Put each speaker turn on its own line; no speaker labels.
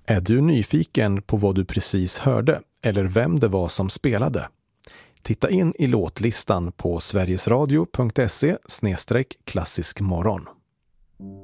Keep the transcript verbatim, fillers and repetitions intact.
Är du nyfiken på vad du precis hörde eller vem det var som spelade? Titta in i låtlistan på sverigesradio punkt se slash klassisk morgon.